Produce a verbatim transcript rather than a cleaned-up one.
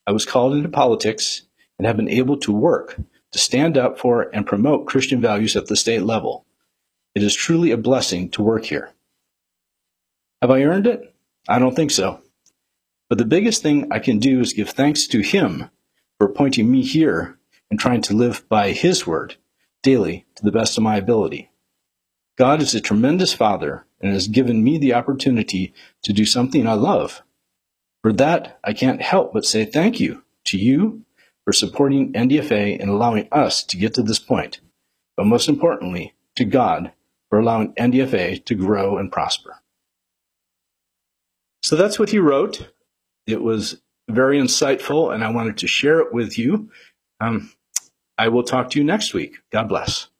I was called into politics and have been able to work to stand up for and promote Christian values at the state level. It is truly a blessing to work here. Have I earned it? I don't think so. But the biggest thing I can do is give thanks to Him for appointing me here and trying to live by His word daily to the best of my ability. God is a tremendous Father and has given me the opportunity to do something I love. For that, I can't help but say thank you to you for supporting N D F A and allowing us to get to this point, but most importantly, to God for allowing N D F A to grow and prosper. So that's what he wrote. It was very insightful, and I wanted to share it with you. Um, I will talk to you next week. God bless.